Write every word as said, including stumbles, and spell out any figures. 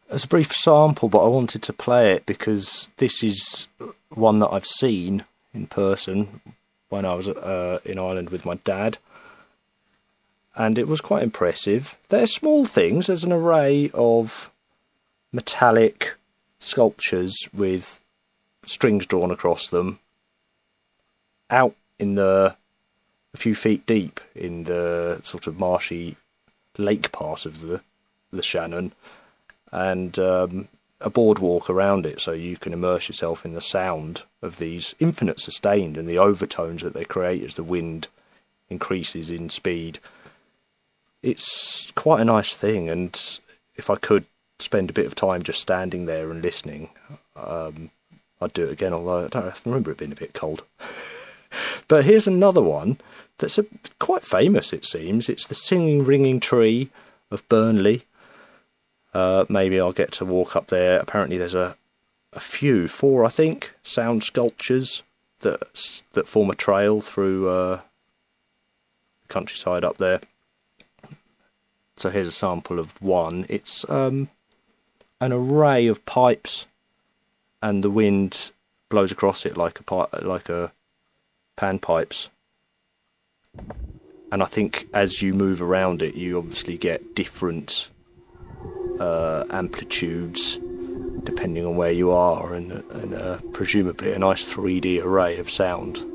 as a brief sample, but I wanted to play it because this is one that I've seen in person when I was uh, in Ireland with my dad, and it was quite impressive. They're small things. There's an array of metallic sculptures with strings drawn across them out in the a few feet deep in the sort of marshy lake part of the the Shannon, and um, a boardwalk around it, so you can immerse yourself in the sound of these infinite sustained and the overtones that they create as the wind increases in speed. It's quite a nice thing, and if I could spend a bit of time just standing there and listening, um, I'd do it again, although I don't remember it being a bit cold. But here's another one that's a, quite famous, it seems. It's the Singing Ringing Tree of Burnley. Uh, maybe I'll get to walk up there. Apparently there's a, a few, four I think, sound sculptures that that form a trail through uh, the countryside up there. So here's a sample of one. It's um, an array of pipes, and the wind blows across it like a pi- like a panpipes. And I think as you move around it, you obviously get different uh, amplitudes depending on where you are, and, and uh, presumably a nice three D array of sound.